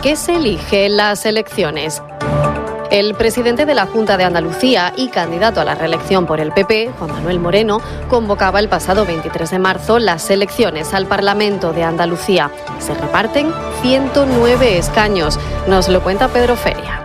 qué se elige en las elecciones. El presidente de la Junta de Andalucía y candidato a la reelección por el PP, Juan Manuel Moreno, convocaba el pasado 23 de marzo las elecciones al Parlamento de Andalucía. Se reparten 109 escaños. Nos lo cuenta Pedro Feria.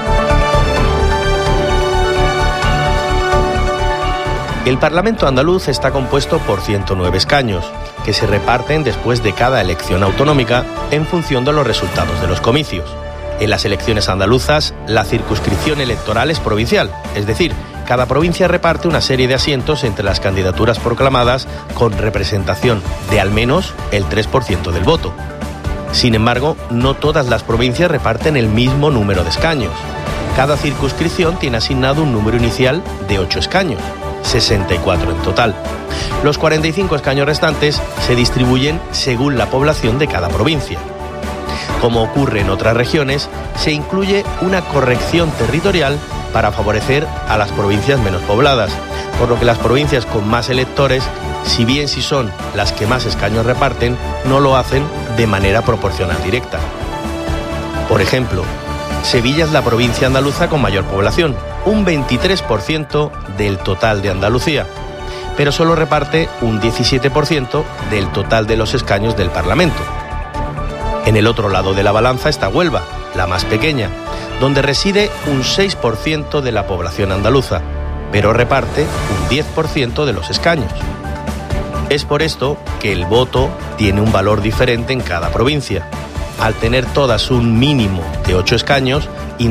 El Parlamento andaluz está compuesto por 109 escaños, que se reparten después de cada elección autonómica en función de los resultados de los comicios. En las elecciones andaluzas, la circunscripción electoral es provincial, es decir, cada provincia reparte una serie de asientos entre las candidaturas proclamadas con representación de al menos el 3% del voto. Sin embargo, no todas las provincias reparten el mismo número de escaños. Cada circunscripción tiene asignado un número inicial de 8 escaños, 64 en total. Los 45 escaños restantes se distribuyen según la población de cada provincia. Como ocurre en otras regiones, se incluye una corrección territorial para favorecer a las provincias menos pobladas, por lo que las provincias con más electores, si bien sí son las que más escaños reparten, no lo hacen de manera proporcional directa. Por ejemplo, Sevilla es la provincia andaluza con mayor población, un 23% del total de Andalucía, pero solo reparte un 17% del total de los escaños del Parlamento. En el otro lado de la balanza está Huelva, la más pequeña, donde reside un 6% de la población andaluza, pero reparte un 10% de los escaños. Es por esto que el voto tiene un valor diferente en cada provincia. Al tener todas un mínimo de 8 escaños,